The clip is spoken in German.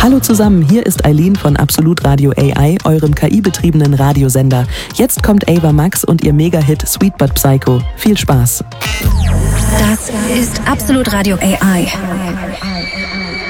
Hallo zusammen, hier ist Eileen von Absolut Radio AI, eurem KI-betriebenen Radiosender. Jetzt kommt Ava Max und ihr Mega-Hit Sweet But Psycho. Viel Spaß. Das ist Absolut Radio AI.